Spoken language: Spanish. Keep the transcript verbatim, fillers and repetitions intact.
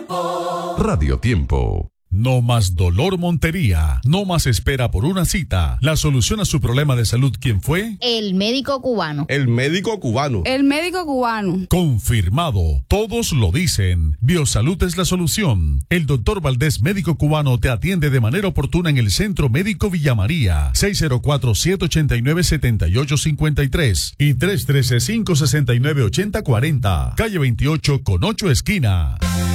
Tiempo. Radio Tiempo. No más dolor Montería, no más espera por una cita. La solución a su problema de salud, ¿quién fue? El médico cubano. El médico cubano. El médico cubano. Confirmado, todos lo dicen. Biosalud es la solución. El doctor Valdés, médico cubano, te atiende de manera oportuna en el Centro Médico Villa María, seis cero cuatro, siete ocho nueve, siete ocho cinco tres y tres uno tres, cinco seis nueve, ocho cero cuatro cero, calle veintiocho con ocho esquina.